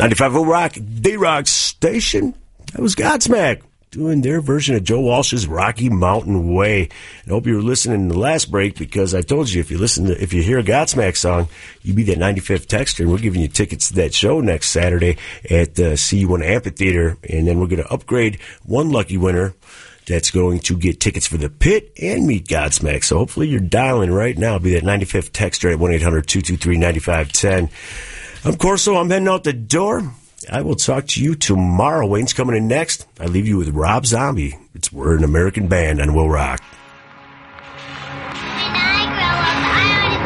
95 Will Rock, the rock station. That was Godsmack doing their version of Joe Walsh's Rocky Mountain Way. I hope you were listening in the last break, because I told you if you hear a Godsmack song, you be that 95th texter, and we're giving you tickets to that show next Saturday at CU1 Amphitheater, and then we're going to upgrade one lucky winner that's going to get tickets for the Pit and meet Godsmack. So hopefully you're dialing right now. Be that 95th texter at 1-800-223-9510. I'm Corso. I'm heading out the door. I will talk to you tomorrow. Wayne's coming in next. I leave you with Rob Zombie. We're an American band on Will Rock.